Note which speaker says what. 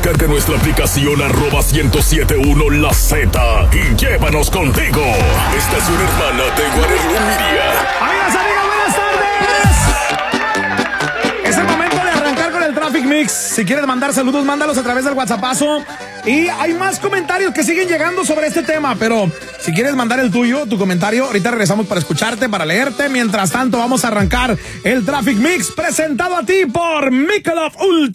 Speaker 1: Descarga nuestra aplicación @1071 La Z y llévanos contigo. Estación hermana de Guarelú Miria.
Speaker 2: Amigas, buenas tardes. Es el momento de arrancar con el Traffic Mix. Si quieres mandar saludos, mándalos a través del WhatsAppazo. Y hay más comentarios que siguen llegando sobre este tema, pero si quieres mandar el tuyo, tu comentario, ahorita regresamos para escucharte, para leerte. Mientras tanto, vamos a arrancar el Traffic Mix presentado a ti por Michelob Ultra.